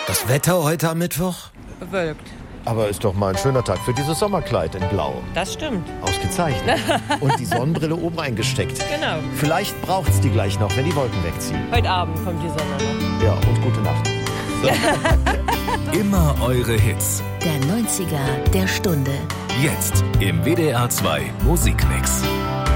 Das Wetter heute am Mittwoch? Bewölkt. Aber ist doch mal ein schöner Tag für dieses Sommerkleid in Blau. Das stimmt. Ausgezeichnet. Und die Sonnenbrille oben eingesteckt. Genau. Vielleicht braucht's die gleich noch, wenn die Wolken wegziehen. Heute Abend kommt die Sonne noch. Ja, und gute Nacht. Immer eure Hits. Der 90er der Stunde. Jetzt im WDR 2 Musikmix.